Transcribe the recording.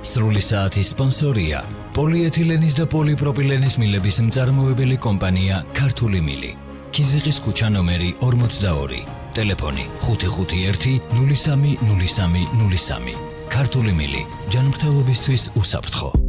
სრული საათის სპონსორია პოლიეთილენის და პოლიპროპილენის მილების მწარმოებელი კომპანია ქართული მილი. ქიზიყის ქუჩა ნომერი 42. ტელეფონი 551 030303. ქართული მილი ჯანმრთელობისთვის უსაფრთხო.